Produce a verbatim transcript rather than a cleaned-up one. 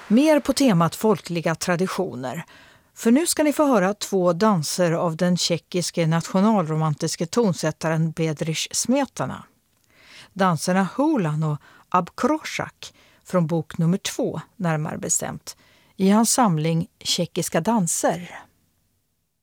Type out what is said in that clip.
Mer på temat folkliga traditioner. För nu ska ni få höra två danser av den tjeckiske nationalromantiske tonsättaren Bedřich Smetana. Danserna Hulan och Abkrošak från bok nummer två, närmare bestämt, i hans samling Tjeckiska danser.